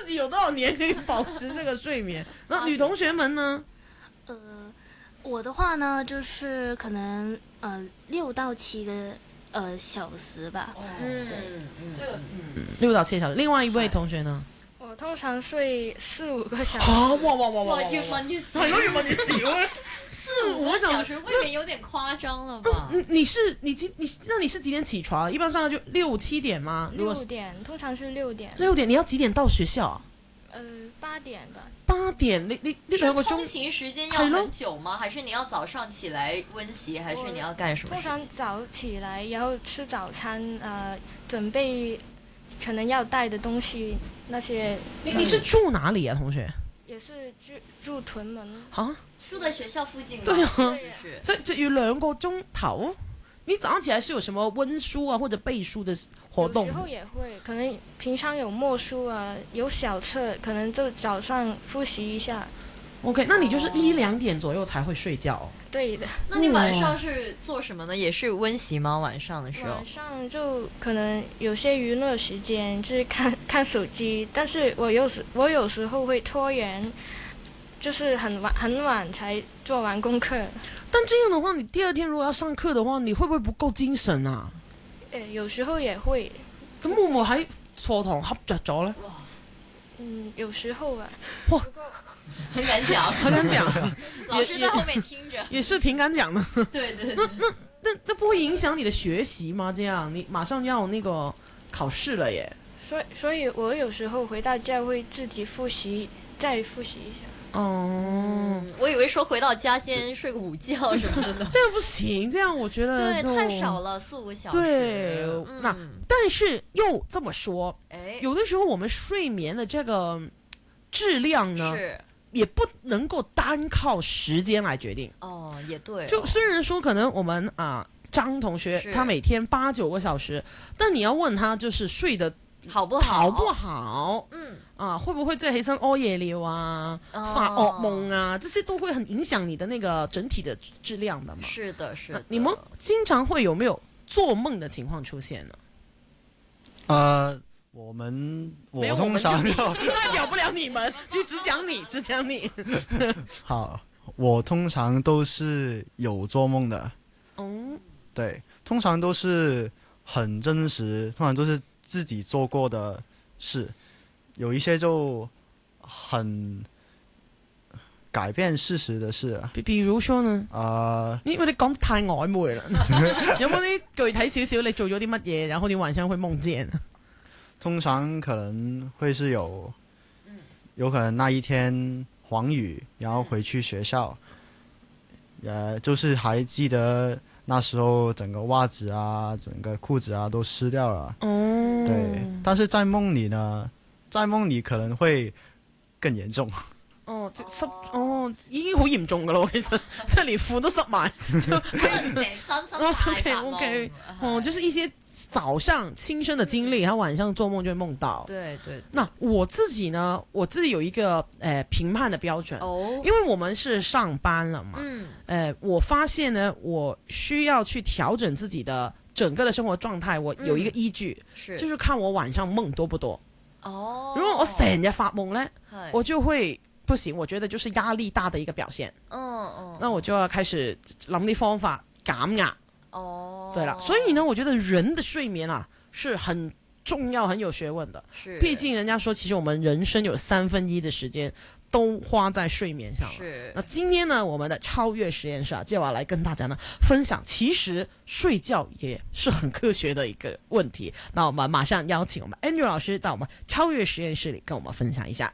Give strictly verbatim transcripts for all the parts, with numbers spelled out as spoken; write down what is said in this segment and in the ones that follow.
自己有多少年可以保持这个睡眠？那女同学们呢？ 呃，我的话呢，就是可能呃六到七个呃小时吧。 嗯嗯，这个嗯六到七小時。另外一位同學呢？ 我通常睡四五個小時。 啊！哇哇哇哇，越問越少， 係咯，越問越少啊！ 四五個小時未免有點誇張了吧？ 你你是你幾你那你是幾點起床？一般上就六七點嗎？ 六點，通常是六點。 六點，你要幾點到學校啊？ 呃，八點吧。 八點，你你你兩個鐘。 通勤時間要很久嗎？還是你要早上起來溫習？還是你要幹什麼？ 通常早起來，然後吃早餐，呃，準備可能要帶的東西那些。 你你是住哪裡啊，同學？ 也是住住屯門。 啊？ 住在學校附近嗎？ 對啊， 即係就要兩個鐘頭。你早上起來是有什麼溫書啊或者背書的活動？ 有時候也會，可能平常有默書啊，有小冊，可能就早上複習一下。 OK， 那你就是一兩點左右才會睡覺。 對的。 那你晚上是做什麼呢？也是溫習嗎？晚上的時候？ 晚上就可能有些娛樂時間，就是看看手機，但是我有時我有時候會拖延，就是很晚很晚才做完功課。 但這樣的話，你第二天如果要上課的話，你會不會不夠精神啊？ 誒，有時候也會。 咁會唔會喺課堂瞌着咗呢？ 嗯，有時候吧。 哇， 很敢講， 很敢講， 老師在後面聽着， 也是挺敢講的。 對對對。 那那那那不會影響你的學習嗎？這樣你馬上要那個考試了耶。 所以所以我有時候回到家會自己複習，再複習一下。 哦、 嗯，我以為說回到家先睡個午覺什麼的呢。 這樣不行，這樣我覺得對太少了，四五個小時。 對，嗯、那但是又這麼說， 哎， 有的時候我們睡眠的這個質量呢， 是也不能夠單靠時間來決定。 哦，也對、哦。 就雖然說可能我們啊張同學他每天八九個小時，但你要問他就是睡得好不好？ 好不好？ 嗯。 啊，會不會即係起身屙夜尿啊、哦、發噩夢啊，這些都會很影響你的那個整體的質量的嘛。 是的，是的。 你們經常會有沒有做夢的情況出現呢？ 呃，我們我通常就代表不了你們，就只講你，只講你。 好，我通常都是有做夢的。 嗯， 對，通常都是很真實，通常都是自己做過的事。有一些就很改變事實的事啊， 比比如說呢？ 啊、呃， 因為你講得太曖昧啦，有冇啲具體少少？你做咗啲乜嘢，然後你晚上會夢見？ 通常可能會是有，有可能那一天黃雨，然後回去學校，呃，就是還記得那時候整個襪子啊，整個褲子啊都濕掉了。哦，對，但是在夢裏呢？在夢裏可能會更嚴重。 哦，濕哦，已經好嚴重噶咯，其實即係連褲都濕埋。就哦 ，OK OK，哦，就是一些早上親身的經歷，然後晚上做夢就會夢到。 對對。 那我自己呢，我自己有一個誒、呃、評判的標準。哦。因為我們是上班了嘛。嗯。誒、呃，我發現呢，我需要去調整自己的整個的生活狀態，我有一個依據，嗯、是就是看我晚上夢多不多。哦，如果我成日發夢呢，我就會不行，我覺得就是壓力大的一個表現。嗯嗯，那我就要開始諗啲方法減壓。哦，對了，所以呢，我覺得人的睡眠啊是很重要、很有學問的。是，畢竟人家說，其實我們人生有三分一的時間都花在睡眠上了。是，那今天呢，我們的超越實驗室啊，就要來跟大家呢分享，其實睡覺也是很科學的一個問題。那我們馬上邀請我們 Andrew 老師在我們超越實驗室裏跟我們分享一下。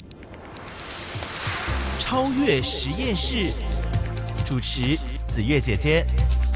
超越實驗室主持子月姐姐。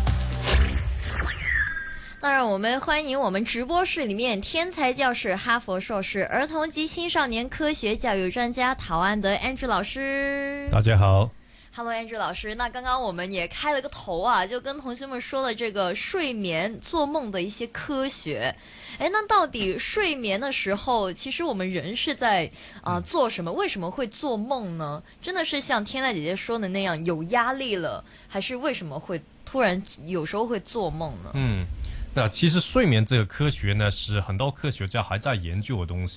那讓我們歡迎我們直播室裏面天才教師、哈佛碩士、兒童及青少年科學教育專家陶安德 Andrew 老師。 大家好。 Hello Andrew 老師，那剛剛我們也開了個頭啊，就跟同學們說了這個睡眠做夢的一些科學。誒，那到底睡眠的時候，其實我們人是在啊、呃、做什麼？為什麼會做夢呢？真的是像天籟姐姐說的那樣有壓力了，還是為什麼會突然有時候會做夢呢？ 嗯。那其實睡眠這個科學呢，是很多科學家還在研究的東西。